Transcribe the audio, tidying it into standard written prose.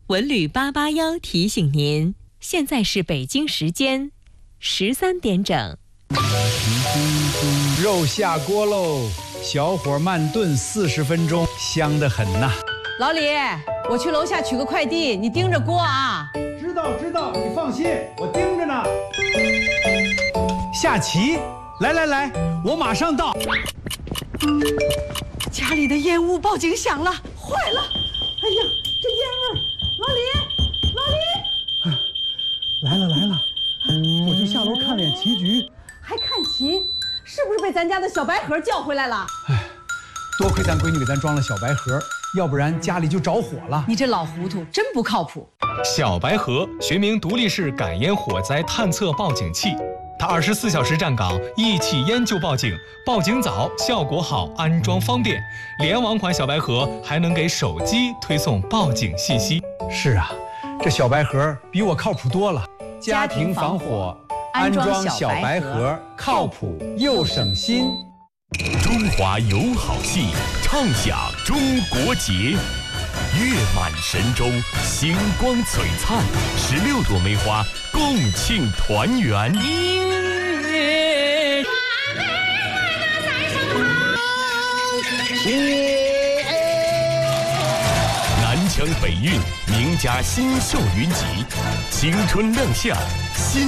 文旅881提醒您，现在是北京时间13点整。 肉下锅喽，小火慢炖40分钟，香得很呐。 老李，我去楼下取个快递，你盯着锅啊。 知道，你放心，我盯着呢。下棋，来，我马上到。 家里的烟雾报警响了，坏了！哎呀，这烟味儿！老李， 来了，我就下楼看了眼棋局。 还看棋？是不是被咱家的小白盒叫回来了？ 多亏咱闺女给咱装了小白盒，要不然家里就着火了。 你这老糊涂，真不靠谱。 小白盒学名独立式感烟火灾探测报警器，它24小时站岗，一起烟就报警，报警早，效果好，安装方便。联网款小白盒还能给手机推送报警信息。 是啊，这小白盒比我靠谱多了。家庭防火，安装小白盒，靠谱又省心。 中华友好戏，畅享中国节。月满神州，星光璀璨，16朵梅花共庆团圆。南腔北韵，名家新秀云集，青春亮相，新